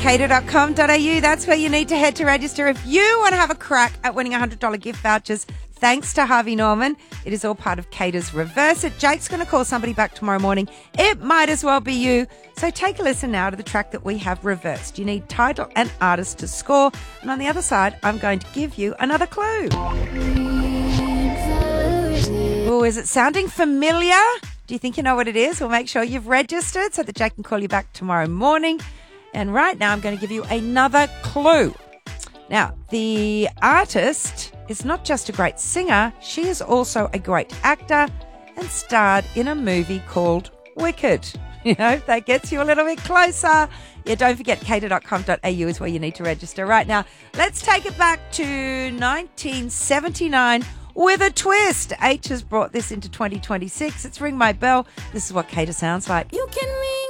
cater.com.au. That's where you need to head to register if you want to have a crack at winning $100 gift vouchers. Thanks to Harvey Norman. It is all part of Cater's Reverse It. Jake's going to call somebody back tomorrow morning. It might as well be you. So take a listen now to the track that we have reversed. You need title and artist to score. And on the other side, I'm going to give you another clue. Oh, is it sounding familiar? Do you think you know what it is? Well, make sure you've registered so that Jake can call you back tomorrow morning. And right now, I'm going to give you another clue. Now, the artist is not just a great singer, she is also a great actor and starred in a movie called Wicked. You know, that gets you a little bit closer. Yeah, don't forget, cater.com.au is where you need to register right now. Let's take it back to 1979 with a twist. H has brought this into 2026. It's Ring My Bell. This is what Cater sounds like. You can ring